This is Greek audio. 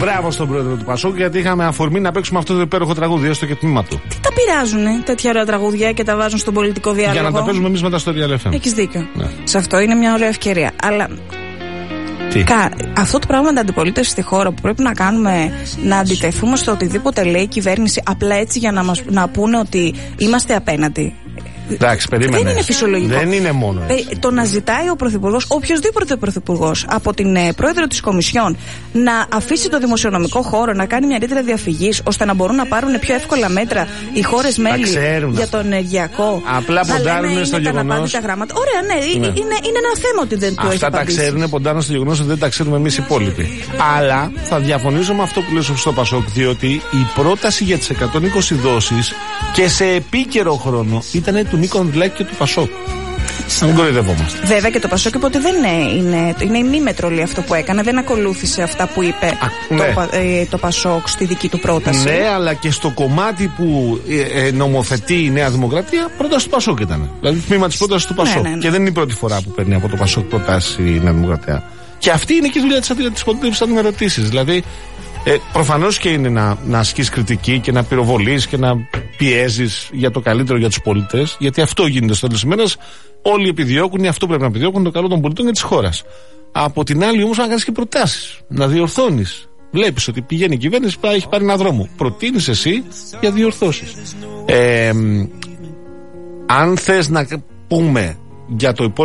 Μπράβο στον πρόεδρο του Πασόκ, γιατί είχαμε αφορμή να παίξουμε αυτό το υπέροχο τραγούδι, έστω και τμήμα του. Τι τα πειράζουνε τέτοια ωραία τραγούδια και τα βάζουν στον πολιτικό διάλογο? Για να τα παίζουμε εμείς μετά στο Real FM. Έχεις δίκιο. Ναι. Σε αυτό είναι μια ωραία ευκαιρία. Αλλά. Αυτό το πράγμα με την αντιπολίτευση στη χώρα που πρέπει να κάνουμε, να αντιτεθούμε στο οτιδήποτε λέει η κυβέρνηση, απλά έτσι για να πούνε ότι είμαστε απέναντι. Εντάξει, περίμενε. Δεν είναι φυσιολογικό. Δεν είναι μόνο έτσι. Το να ζητάει ο πρωθυπουργός, οποιοδήποτε πρωθυπουργός, από την πρόεδρο της Κομισιόν να αφήσει το δημοσιονομικό χώρο, να κάνει μια ρήτρα διαφυγής, ώστε να μπορούν να πάρουν πιο εύκολα μέτρα οι χώρες μέλη για το ενεργειακό. Απλά ποντάρουν στο γεγονός. Ωραία, ναι, είναι ένα θέμα ότι δεν το έχει αυτά τα ξέρουν, ποντάρουν στο γεγονός ότι δεν τα ξέρουμε εμείς οι υπόλοιποι. Αλλά θα διαφωνήσω με αυτό που λέω στο Πασόκ, διότι η πρόταση για τις 120 δόσεις και σε επίκαιρο χρόνο ήταν του Νίκο Ανδρουλάκη και του Πασόκ. Να μην κοροϊδευόμαστε. Βέβαια και το Πασόκ είπε ότι δεν είναι ημίμετρο αυτό που έκανε. Δεν ακολούθησε αυτά που είπε το Πασόκ στη δική του πρόταση. Ναι, αλλά και στο κομμάτι που νομοθετεί η Νέα Δημοκρατία, πρόταση του Πασόκ ήταν. Δηλαδή τμήμα της πρότασης του Πασόκ. Ναι. Και δεν είναι η πρώτη φορά που παίρνει από το Πασόκ προτάσει η Νέα Δημοκρατία. Και αυτή είναι και η δουλειά της αντιπολίτευσης, αν με ρωτήσεις. Δηλαδή, προφανώς και είναι να ασκείς κριτική και να πυροβολείς και να πιέζεις για το καλύτερο για τους πολίτες, γιατί αυτό γίνεται στο τέλος της ημέρας. Όλοι επιδιώκουν, ή αυτό πρέπει να επιδιώκουν, το καλό των πολιτών και της χώρας. Από την άλλη όμως να κάνεις και προτάσεις, να διορθώνεις. Βλέπεις ότι πηγαίνει η κυβέρνηση, έχει πάρει έναν δρόμο. Προτείνεις εσύ για διορθώσεις. Αν θες να πούμε για το υπόλοιπο.